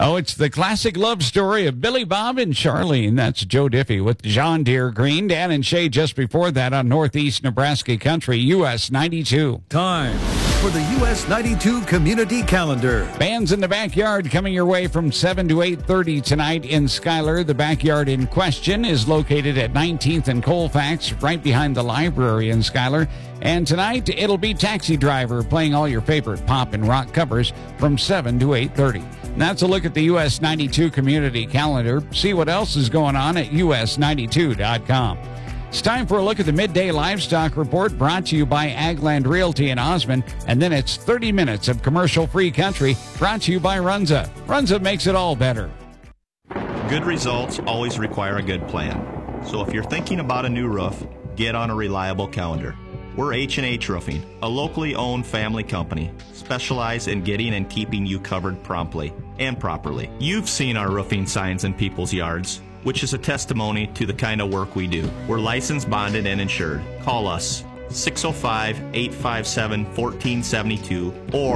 Oh, it's the classic love story of Billy Bob and Charlene. That's Joe Diffie with John Deere Green. Dan and Shay just before that on Northeast Nebraska Country, US 92. Time for the US 92 Community Calendar. Bands in the Backyard coming your way from 7 to 8:30 tonight in Schuyler. The backyard in question is located at 19th and Colfax, right behind the library in Schuyler. And tonight, it'll be Taxi Driver playing all your favorite pop and rock covers from 7 to 8:30. And that's a look at the US 92 Community Calendar. See what else is going on at us92.com. It's time for a look at the Midday Livestock Report brought to you by Agland Realty in Osmond. And then it's 30 minutes of commercial-free country brought to you by Runza. Runza makes it all better. Good results always require a good plan. So if you're thinking about a new roof, get on a reliable calendar. We're H&H Roofing, a locally owned family company, specialized in getting and keeping you covered promptly and properly. You've seen our roofing signs in people's yards, which is a testimony to the kind of work we do. We're licensed, bonded, and insured. Call us 605-857-1472 or